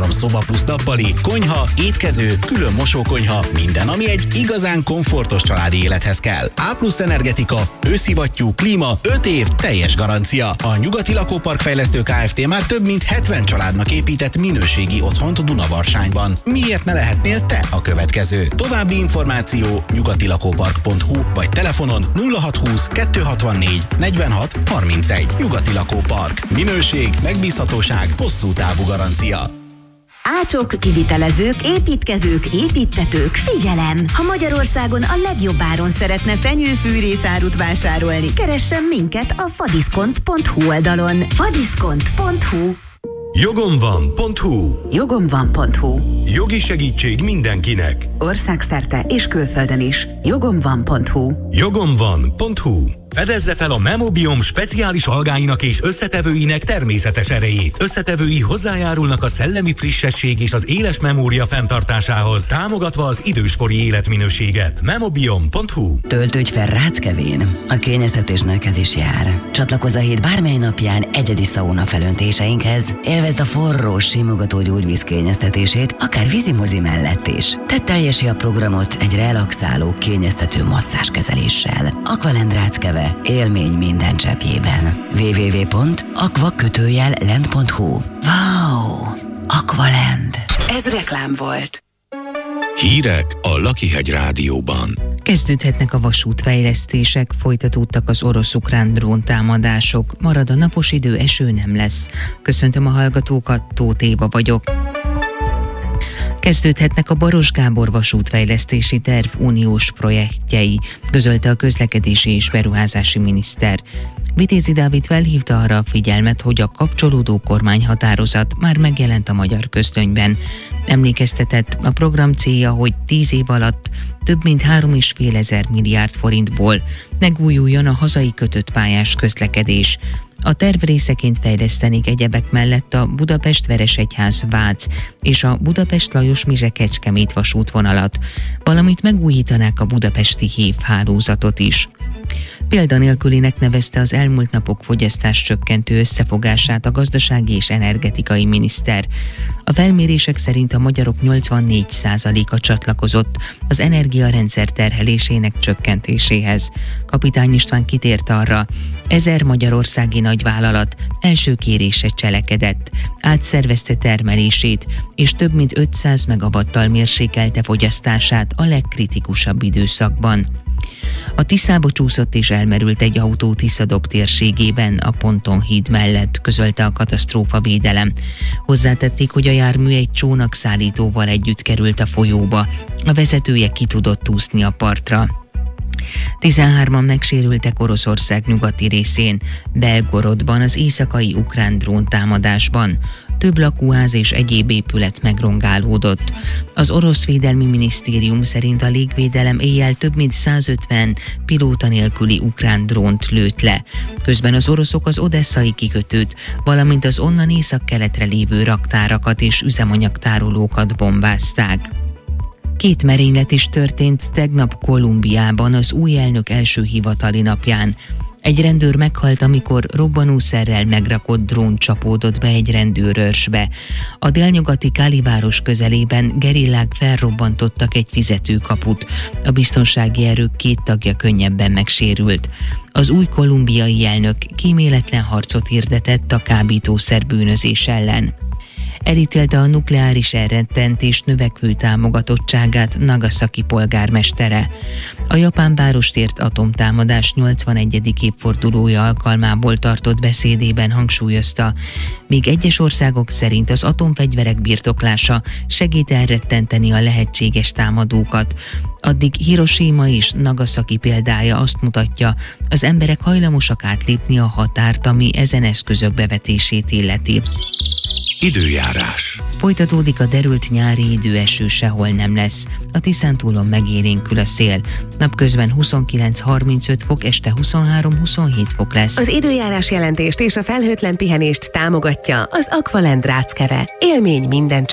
3 szoba plusz nappali, konyha, étkező, külön mosókonyha, minden, ami egy igazán komfortos családi élethez kell. A+ energetika, hőszivattyú, klíma, 5 év, teljes garancia. A Nyugati Lakópark Fejlesztő Kft. Már több mint 70 családnak épített minőségi otthont Dunavarsányban. Miért ne lehetnél te a következő? További információ nyugatilakópark.hu vagy telefonon 0620 264 46 31. Nyugati Lakópark. Minőség, megbízhatóság, hosszú távú garancia. Ácsok, kivitelezők, építkezők, építtetők, figyelem! Ha Magyarországon a legjobb áron szeretne fenyőfűrészárut vásárolni, keressen minket a fadiszkont.hu oldalon. fadiszkont.hu. Jogomvan.hu. Jogomvan.hu. Jogi segítség mindenkinek. Országszerte és külföldön is. Jogomvan.hu. Jogomvan.hu. Fedezze fel a Memobiom speciális algáinak és összetevőinek természetes erejét. Összetevői hozzájárulnak a szellemi frissesség és az éles memória fenntartásához, támogatva az időskori életminőséget. Memobiom.hu. Töltődj fel Ráckevén. A kényeztetés neked is jár. Csatlakozz a hét bármely napján egyedi szauna felöntéseinkhez. Élvezd a forró, simogató gyógyvíz kényeztetését, akár vízimozi mellett is. Tedd teljesí a programot egy relaxáló, kényeztető masszázskezeléssel. Aqualand Ráckeve. Élmény minden cseppjében. www.aqua-lend.hu. Wow! Aqualand. Ez reklám volt. Hírek a Lakihegy Rádióban. Kezdődhetnek a vasútfejlesztések, folytatódtak az orosz-ukrán dróntámadások, marad a napos idő, eső nem lesz. Köszöntöm a hallgatókat, Tóth Éva vagyok. Kezdődhetnek a Baros Gábor vasútfejlesztési terv uniós projektjei, közölte a közlekedési és beruházási miniszter. Vitézi Dávid felhívta arra a figyelmet, hogy a kapcsolódó kormányhatározat már megjelent a magyar közlönyben. Emlékeztetett, a program célja, hogy 10 év alatt több mint 3,5 milliárd forintból megújuljon a hazai kötött pályás közlekedés. A terv részeként fejlesztenék egyebek mellett a Budapest-Veresegyház-Vác és a Budapest-Lajos-Mizse-Kecskemét vasútvonalat, valamint megújítanák a budapesti HÍV hálózatot is. Példanélkülinek nevezte az elmúlt napok fogyasztás csökkentő összefogását a gazdasági és energetikai miniszter. A felmérések szerint a magyarok 84%-a csatlakozott az energiarendszer terhelésének csökkentéséhez. Kapitány István kitért arra, 1000 magyarországi nagyvállalat első kérése cselekedett, átszervezte termelését, és több mint 500 megawattal mérsékelte fogyasztását a legkritikusabb időszakban. A Tiszába csúszott és elmerült egy autó Tiszadob térségében, a Ponton híd mellett, közölte a katasztrófavédelem. Hozzátették, hogy a jármű egy csónakszállítóval együtt került a folyóba. A vezetője ki tudott úszni a partra. 13-an megsérültek Oroszország nyugati részén, Belgorodban az éjszakai ukrán dróntámadásban. Több lakóház és egyéb épület megrongálódott. Az orosz védelmi minisztérium szerint a légvédelem éjjel több mint 150 pilóta nélküli ukrán drónt lőtt le. Közben az oroszok az odesszai kikötőt, valamint az onnan északkeletre lévő raktárakat és üzemanyagtárolókat bombázták. 2 merénylet is történt tegnap Kolumbiában az új elnök első hivatali napján. Egy rendőr meghalt, amikor robbanószerrel megrakott drón csapódott be egy rendőrőrsbe. A délnyugati Cali város közelében gerillák felrobbantottak egy fizetőkaput. A biztonsági erők 2 tagja könnyebben megsérült. Az új kolumbiai elnök kíméletlen harcot hirdetett a kábítószer bűnözés ellen. Elítélte a nukleáris elrettentés növekvő támogatottságát Nagasaki polgármestere. A japán várostért atomtámadás 81. évfordulója alkalmából tartott beszédében hangsúlyozta, míg egyes országok szerint az atomfegyverek birtoklása segít elrettenteni a lehetséges támadókat, addig Hiroshima és Nagasaki példája azt mutatja, az emberek hajlamosak átlépni a határt, ami ezen eszközök bevetését illeti. Időjárás. Folytatódik a derült nyári idő, eső sehol nem lesz. A Tiszántúlon megélénkül a szél. Napközben 29-35 fok, este 23-27 fok lesz. Az időjárás jelentést és a felhőtlen pihenést támogatja az Aqualand Ráckeve. Élmény minden